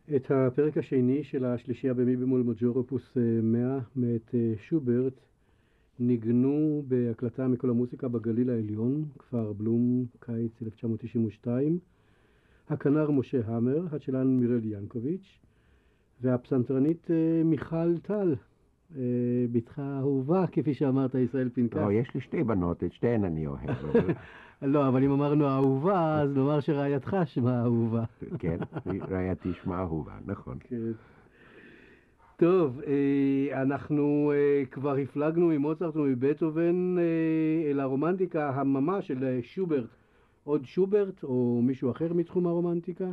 את הפרק השני של השלישייה במי במול מג'ור אופוס 100 מאת שוברט ניגנו בהקלטה מכל המוזיקה בגליל העליון, כפר בלום, קיץ 1992, הכנר משה המר, הצ'לן מירל ינקוביץ' והפסנתרנית מיכל טל, בתך האהובה, כפי שאמרת, ישראל פנקס. לא, יש לי שתי בנות, את שתיהן אני אוהב. לא, אבל אם אמרנו אהובה, אז נאמר שרעייתך שמה אהובה. כן, רעייתי שמה אהובה, נכון. כן. טוב, אנחנו כבר הפלגנו ממוצרט ומבטהובן אל הרומנטיקה הממה של שוברט. עוד שוברט או מישהו אחר מתחום הרומנטיקה?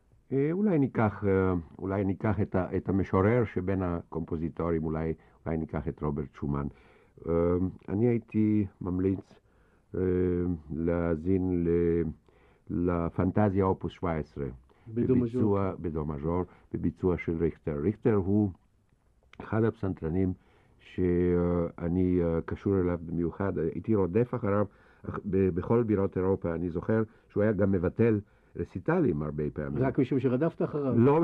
אולי ניקח את המשורר שבין הקומפוזיטורים, אולי ניקח את רוברט שומן. אני הייתי ממליץ להאזין לפנטזיה אופוס 17. בדו מז'ור, בביצוע של ריכטר. ריכטר הוא אחד הפסנתרנים שאני קשור אליו במיוחד. הייתי רודף אחריו בכל בירות אירופה. אני זוכר שהוא היה גם מבטל רסיטלים הרבה פעמים. רק משום שרדפת אחריו? לא,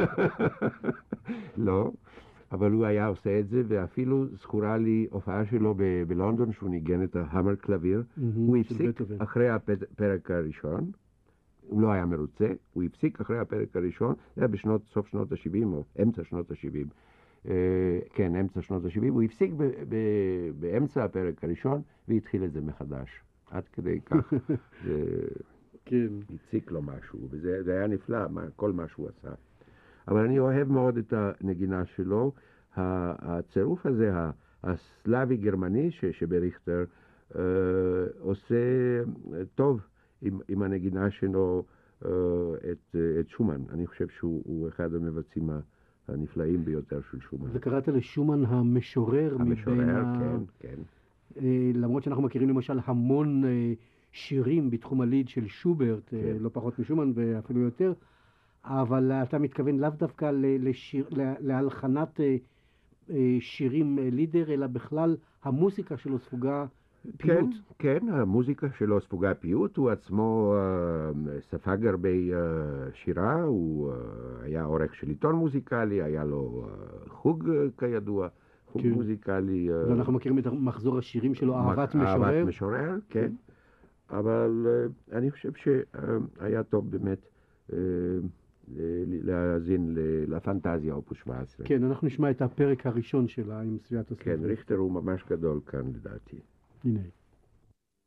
לא, אבל הוא היה עושה את זה, ואפילו זכורה לי הופעה שלו בלונדון, שהוא ניגן את ההמר קלביר. הוא הפסיק אחרי הפרק הראשון. הוא לא היה מרוצה, הוא הפסיק אחרי הפרק הראשון, זה היה בסוף שנות ה-70 או אמצע שנות ה-70. כן, אמצע שנות ה-70, הוא הפסיק באמצע הפרק הראשון והתחיל את זה מחדש. עד כדי כך זה הציק לו משהו, וזה היה נפלא, כל מה שהוא עשה. אבל אני אוהב מאוד את הנגינה שלו, הצירוף הזה, הסלאבי גרמני שבריכטר, עושה טוב עם הנגינה שלו את שומן. אני חושב שהוא אחד המבצעים הנפלאים ביותר של שומן. וקראת לשומן המשורר? המשורר, כן. למרות שאנחנו מכירים למשל המון שירים בתחום הליד של שוברט, לא פחות משומן ואפילו יותר, אבל אתה מתכוון לאו דווקא להלחנת שירים לידר, אלא בכלל המוזיקה שלו ספוגה פיוט. כן, המוזיקה שלו ספוגה פיוט, הוא עצמו ספג הרבה שירה, הוא היה עורך של עיתון מוזיקלי, היה לו חוג כידוע, חוג מוזיקלי. ואנחנו מכירים את מחזור השירים שלו, אהבת משורר. אהבת משורר, כן. אבל אני חושב שהיה טוב באמת להאזין לפנטזיה אופוס 17. כן, אנחנו נשמע את הפרק הראשון שלה עם סביעת הספר. כן, ריכטר הוא ממש גדול כאן לדעתי. הנה.